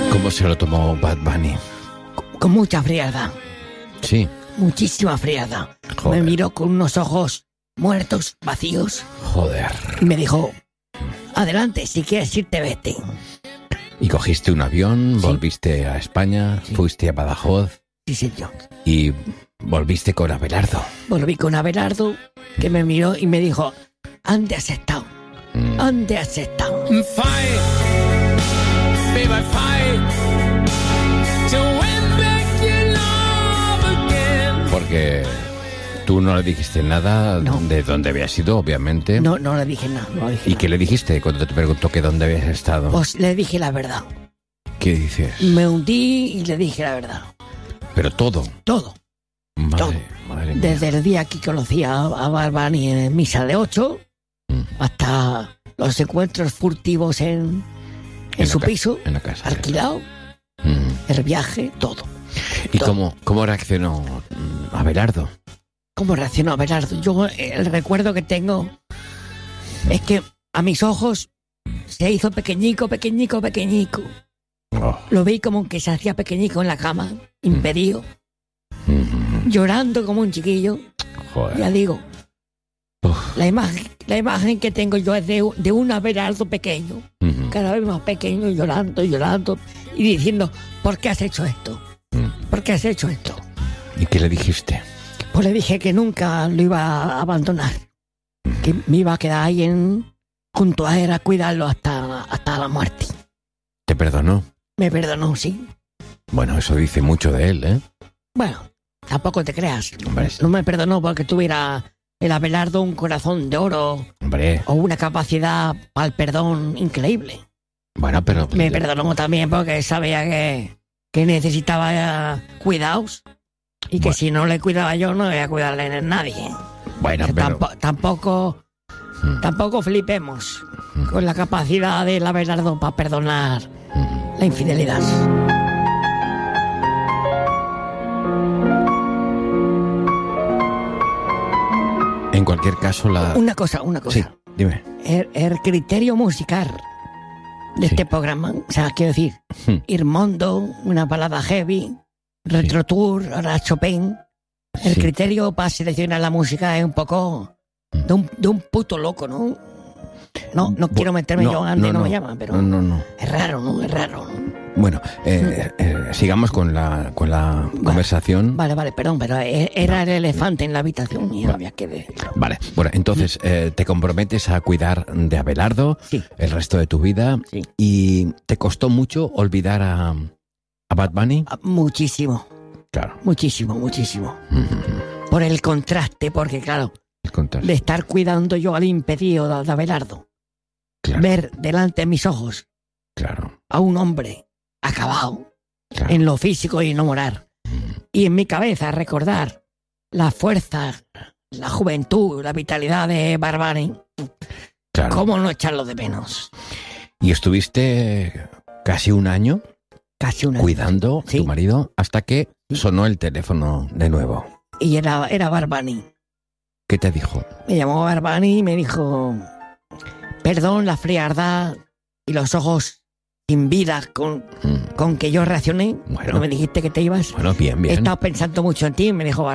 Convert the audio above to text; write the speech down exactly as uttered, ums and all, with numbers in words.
¿Cómo se lo tomó Bad Bunny? Con, con mucha frialdad. Sí. Muchísima frialdad. Joder. Me miró con unos ojos muertos, vacíos. Joder. Y me dijo, adelante, si quieres irte, vete. Y cogiste un avión, Sí. volviste a España, Sí. fuiste a Badajoz Sí, señor. y volviste con Abelardo. Volví con Abelardo, que me miró y me dijo, ¿dónde has estado? Mm. ¿Dónde has estado? Fight, baby, fight to win back your love again. Porque tú no le dijiste nada No. de dónde habías ido, obviamente. No, no le dije nada. No le dije ¿Y nada. qué le dijiste cuando te preguntó que dónde habías estado? Pues le dije la verdad. ¿Qué dices? Me hundí y le dije la verdad. Pero todo. Todo. Madre, Todo. madre mía. Desde el día que conocí a, a Bad Bunny en misa de ocho Mm. hasta los encuentros furtivos en, en, En su la ca- piso, en la casa. alquilado, Mm. el viaje, todo. ¿Y todo. cómo, cómo reaccionó mm, Abelardo? ¿Cómo reaccionó Abelardo? Yo el recuerdo que tengo es que a mis ojos se hizo pequeñico, pequeñico, pequeñico. Oh. Lo vi como que se hacía pequeñico en la cama, impedido, Mm. llorando como un chiquillo. Joder. Ya digo, Uf. la imagen, la imagen que tengo yo es de, un- de un Abelardo pequeño, Mm. cada vez más pequeño, llorando, llorando y diciendo, ¿por qué has hecho esto? Mm. ¿Por qué has hecho esto? ¿Y qué le dijiste? Pues le dije que nunca lo iba a abandonar, que me iba a quedar ahí en, junto a él a cuidarlo hasta, hasta la muerte. ¿Te perdonó? Me perdonó, sí. Bueno, eso dice mucho de él, ¿eh? Bueno, tampoco te creas. Hombre, No me perdonó porque tuviera el Abelardo un corazón de oro hombre. o una capacidad para el perdón increíble. Bueno, pero... Me perdonó también porque sabía que, que necesitaba eh, cuidados y que Bueno. si no le cuidaba yo no iba a cuidarle a nadie. Bueno, Que pero... tampo- tampoco, Mm. tampoco flipemos Mm. con la capacidad del Abelardo para perdonar Mm. la infidelidad. En cualquier caso, la... Una cosa, una cosa. Sí, dime. El, el criterio musical de Sí. este programa, o sea, quiero decir, Hmm. Irmondo, una balada heavy, Retro Tour, ahora Chopin. El Sí. criterio para seleccionar la música es un poco de un, de un puto loco, ¿no? No, no quiero meterme No, yo antes, no, no, me llaman, pero No, no, no. es raro, ¿no? Es raro, ¿no? Bueno, eh, eh, sigamos con la, con la conversación. Vale, vale, perdón, pero e- era el elefante en la habitación y había que decirlo. Vale, bueno, entonces eh, te comprometes a cuidar de Abelardo Sí. el resto de tu vida Sí. y te costó mucho olvidar a, a Bad Bunny. Ah, Muchísimo, Claro. muchísimo, muchísimo. Mm, Por el contraste, porque claro, el contraste. de estar cuidando yo al impedido de, de Abelardo, Claro, ver delante de mis ojos claro, a un hombre acabado claro. en lo físico y en lo moral, y en mi cabeza recordar la fuerza, la juventud, la vitalidad de Barbani, Claro. ¿cómo no echarlo de menos? Y estuviste casi un año Casi una... cuidando a Sí. tu marido hasta que sonó el teléfono de nuevo. Y era, era Barbani. ¿Qué te dijo? Me llamó Barbani y me dijo, perdón la frialdad y los ojos sin vida con, Mm, con que yo reaccioné, Bueno. pero me dijiste que te ibas. Bueno, bien, He bien. estado pensando mucho en ti, me dijo